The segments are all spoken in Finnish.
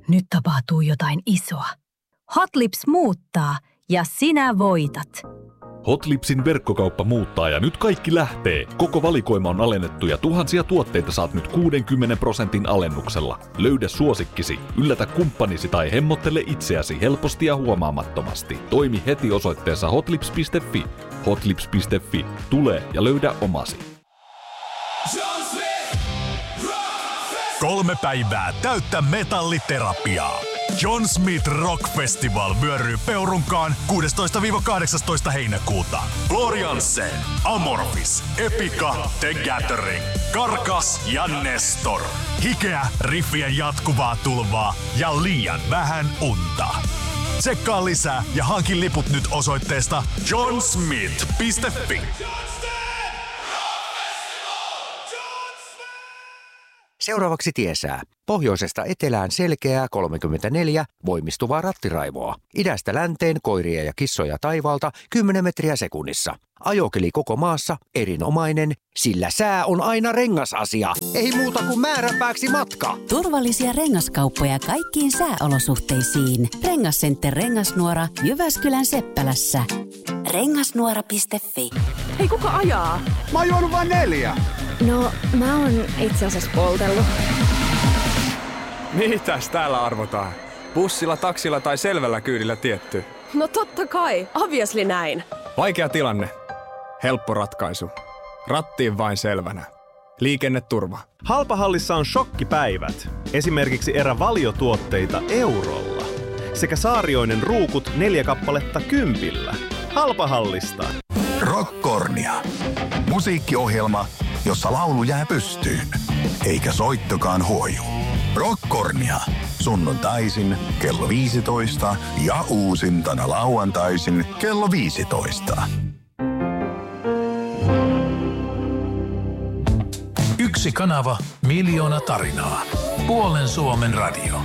Nyt tapahtuu jotain isoa. Hot Lips muuttaa ja sinä voitat. Hot Lipsin verkkokauppa muuttaa ja nyt kaikki lähtee. Koko valikoima on alennettu ja tuhansia tuotteita saat nyt 60% alennuksella. Löydä suosikkisi, yllätä kumppanisi tai hemmottele itseäsi helposti ja huomaamattomasti. Toimi heti osoitteessa hotlips.fi. Hotlips.fi. Tule ja löydä omasi. 3 päivää täyttä metalliterapiaa. John Smith Rock Festival vyöryy Peurunkaan 16-18 heinäkuuta. Floriansen, Amorphis, Epica, The Gathering, Karkas ja Nestor. Hikeä, riffien jatkuvaa tulvaa ja liian vähän unta. Tsekkaa lisää ja hankin liput nyt osoitteesta johnsmith.fi. Seuraavaksi tiesää. Pohjoisesta etelään selkeää 34 voimistuvaa rattiraivoa. Idästä länteen koiria ja kissoja taivaalta 10 metriä sekunnissa. Ajokeli koko maassa erinomainen, sillä sää on aina rengasasia. Ei muuta kuin määränpääksi matka. Turvallisia rengaskauppoja kaikkiin sääolosuhteisiin. Rengascenter Rengasnuora Jyväskylän Seppälässä. Rengasnuora.fi. Hei, kuka ajaa? Mä oon juonut vain 4. No, mä oon itse asiassa poltellut. Mitäs täällä arvotaan? Bussilla, taksilla tai selvällä kyydillä tietty? No totta kai, obviously näin. Vaikea tilanne. Helppo ratkaisu. Rattiin vain selvänä. Liikenneturva. Halpahallissa on shokkipäivät. Esimerkiksi erävaliotuotteita eurolla. Sekä Saarioinen ruukut 4 kappaletta 10. Halpahallista. Rockkornia. Musiikkiohjelma, jossa laulu jää pystyyn, eikä soittokaan huoju. Rockkornia. Sunnuntaisin kello 15 ja uusintana lauantaisin kello 15. Yksi kanava, miljoona tarinaa. Puolen Suomen radio.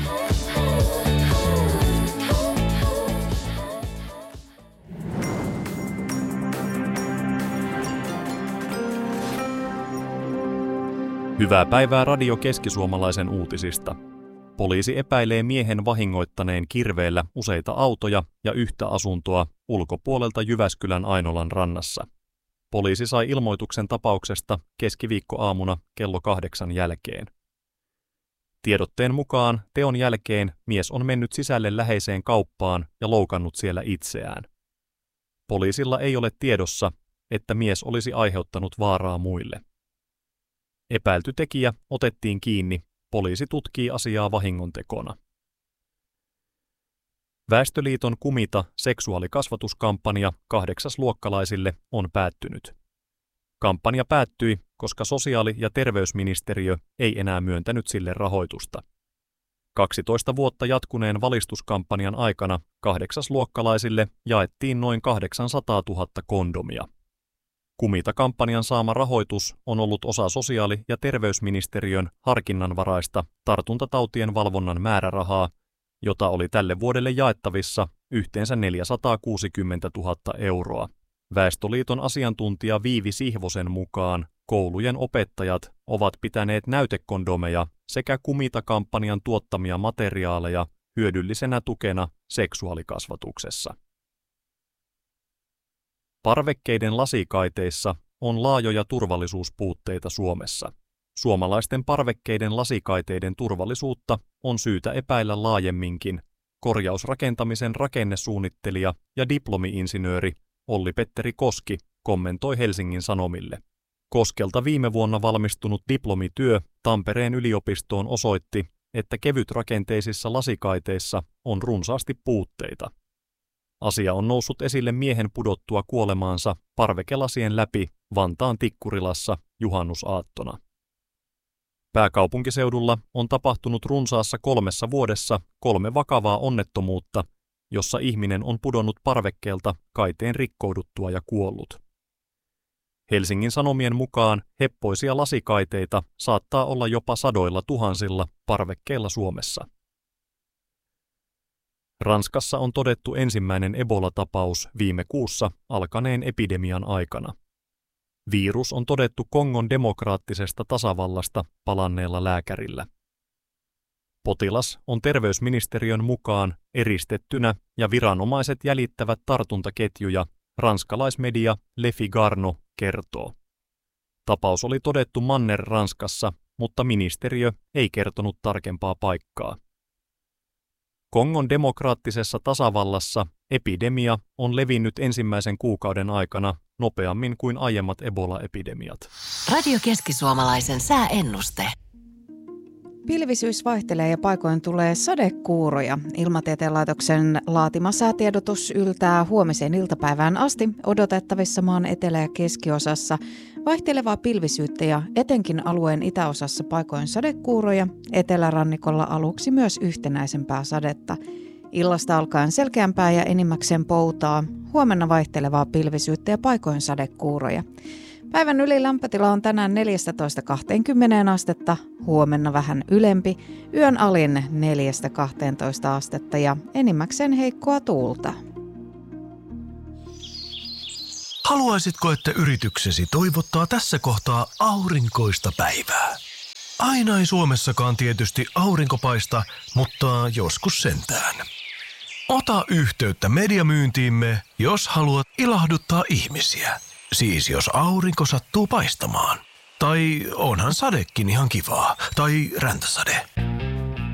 Hyvää päivää Radio Keski-Suomalaisen uutisista. Poliisi epäilee miehen vahingoittaneen kirveellä useita autoja ja yhtä asuntoa ulkopuolelta Jyväskylän Ainolan rannassa. Poliisi sai ilmoituksen tapauksesta keskiviikkoaamuna kello 8 jälkeen. Tiedotteen mukaan teon jälkeen mies on mennyt sisälle läheiseen kauppaan ja loukannut siellä itseään. Poliisilla ei ole tiedossa, että mies olisi aiheuttanut vaaraa muille. Epäilty tekijä otettiin kiinni. Poliisi tutkii asiaa vahingontekona. Väestöliiton Kumita seksuaalikasvatuskampanja 8-luokkalaisille on päättynyt. Kampanja päättyi, koska sosiaali- ja terveysministeriö ei enää myöntänyt sille rahoitusta. 12 vuotta jatkuneen valistuskampanjan aikana 8-luokkalaisille jaettiin noin 800 000 kondomia. Kumita-kampanjan saama rahoitus on ollut osa sosiaali- ja terveysministeriön harkinnanvaraista tartuntatautien valvonnan määrärahaa, jota oli tälle vuodelle jaettavissa yhteensä 460 000 euroa. Väestöliiton asiantuntija Viivi Sihvosen mukaan koulujen opettajat ovat pitäneet näytekondomeja sekä Kumita-kampanjan tuottamia materiaaleja hyödyllisenä tukena seksuaalikasvatuksessa. Parvekkeiden lasikaiteissa on laajoja turvallisuuspuutteita Suomessa. Suomalaisten parvekkeiden lasikaiteiden turvallisuutta on syytä epäillä laajemminkin, korjausrakentamisen rakennesuunnittelija ja diplomi-insinööri Olli-Petteri Koski kommentoi Helsingin Sanomille. Koskelta viime vuonna valmistunut diplomityö Tampereen yliopistoon osoitti, että kevytrakenteisissa lasikaiteissa on runsaasti puutteita. Asia on noussut esille miehen pudottua kuolemaansa parvekelasien läpi Vantaan Tikkurilassa juhannusaattona. Pääkaupunkiseudulla on tapahtunut runsaassa 3 vuodessa 3 vakavaa onnettomuutta, jossa ihminen on pudonnut parvekkeelta kaiteen rikkouduttua ja kuollut. Helsingin Sanomien mukaan heppoisia lasikaiteita saattaa olla jopa 100 000 parvekkeilla Suomessa. Ranskassa on todettu ensimmäinen Ebola-tapaus viime kuussa alkaneen epidemian aikana. Virus on todettu Kongon demokraattisesta tasavallasta palanneella lääkärillä. Potilas on terveysministeriön mukaan eristettynä ja viranomaiset jäljittävät tartuntaketjuja, ranskalaismedia Le Figaro kertoo. Tapaus oli todettu Manner-Ranskassa, mutta ministeriö ei kertonut tarkempaa paikkaa. Kongon demokraattisessa tasavallassa epidemia on levinnyt ensimmäisen kuukauden aikana nopeammin kuin aiemmat Ebola-epidemiat. Radio Keski-Suomalaisen sääennuste. Pilvisyys vaihtelee ja paikoin tulee sadekuuroja. Ilmatieteen laitoksen laatima säätiedotus yltää huomiseen iltapäivään asti odotettavissa maan etelä- ja keskiosassa vaihtelevaa pilvisyyttä ja etenkin alueen itäosassa paikoin sadekuuroja, etelärannikolla aluksi myös yhtenäisempää sadetta. Illasta alkaen selkeämpää ja enimmäkseen poutaa, huomenna vaihtelevaa pilvisyyttä ja paikoin sadekuuroja. Päivän ylilämpötila on tänään 14-20 astetta, huomenna vähän ylempi, yön alin 4-12 astetta ja enimmäkseen heikkoa tuulta. Haluaisitko, että yrityksesi toivottaa tässä kohtaa aurinkoista päivää? Aina ei Suomessakaan tietysti aurinko paista, mutta joskus sentään. Ota yhteyttä mediamyyntiimme, jos haluat ilahduttaa ihmisiä. Siis jos aurinko sattuu paistamaan. Tai onhan sadekin ihan kivaa. Tai räntäsade.